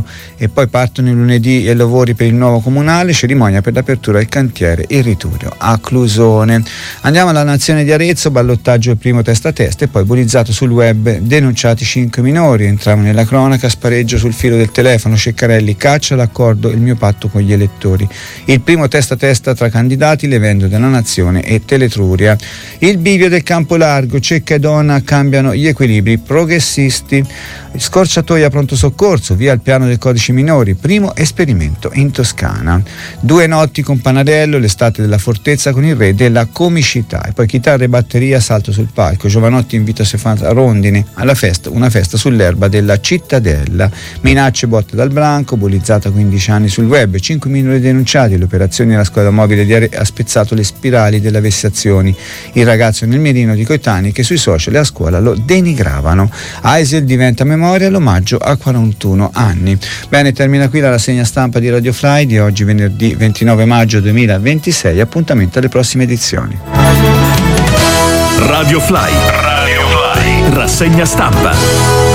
e poi partono il lunedì i lavori per il nuovo comunale, cerimonia per l'apertura del cantiere Irriturio a Clusone. Andiamo alla Nazione di Arezzo, ballottaggio il primo testa a testa e poi bullizzato sul web, denunciati 5 minori, entravo nella cronaca, spareggio sul filo del telefono, Ceccarelli caccia l'accordo, il mio patto con gli elettori. Il primo testa a testa tra candidati, le vendite della Nazione e Teletruria. Il bivio del campo largo, Cecca e Donna cambiano gli equilibri progressisti. Scorciatoia pronto soccorso, via il piano del codice minori, primo esperimento in Toscana. 2 notti con Panarello, l'estate della fortezza con il re della comicità, e poi chitarra e batteria, salto sul palco, Giovanotti invita Stefano Rondini alla festa, una festa sull'erba della cittadella, minacce botte dal branco, bullizzata 15 anni sul web, 5 minori denunciati, l'operazione della squadra mobile di Arezzo ha spezzato le spirali delle vessazioni, il ragazzo nel mirino di coetanei che sui social e a scuola lo denigravano. Aisel diventa memoria, l'omaggio a 41 anni. Bene, termina qui la rassegna stampa di Radio Fly di oggi, venerdì 29 maggio 2026. Appuntamento alle prossime edizioni. Radio Fly. Rassegna stampa.